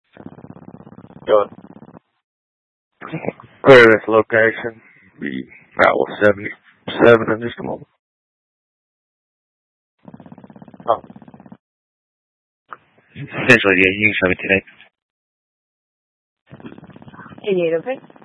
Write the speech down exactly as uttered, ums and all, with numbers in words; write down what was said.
Go ahead. Clear this location. Be Route seventy-seven in just a moment. Oh. Essentially, yeah, you can show me today. eighty-eight, okay?